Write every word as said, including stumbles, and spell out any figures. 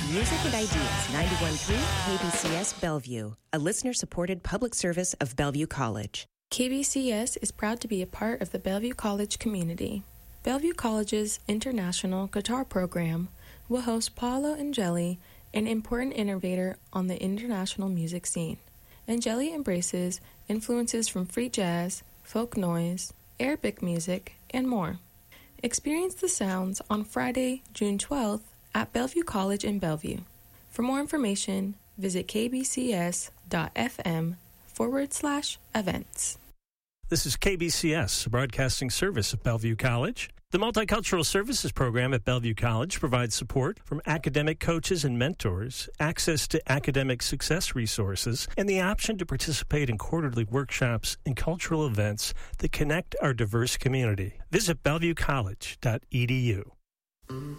Music and Ideas, ninety-one point three K B C S Bellevue, a listener-supported public service of Bellevue College. K B C S is proud to be a part of the Bellevue College community. Bellevue College's International Guitar Program will host Paolo Angeli, an important innovator on the international music scene. Angeli embraces influences from free jazz, folk noise, Arabic music, and more. Experience the sounds on Friday, June twelfth at Bellevue College in Bellevue. For more information, visit kbcs.fm forward slash events. This is K B C S, a broadcasting service of Bellevue College. The Multicultural Services Program at Bellevue College provides support from academic coaches and mentors, access to academic success resources, and the option to participate in quarterly workshops and cultural events that connect our diverse community. Visit bellevue college dot e d u.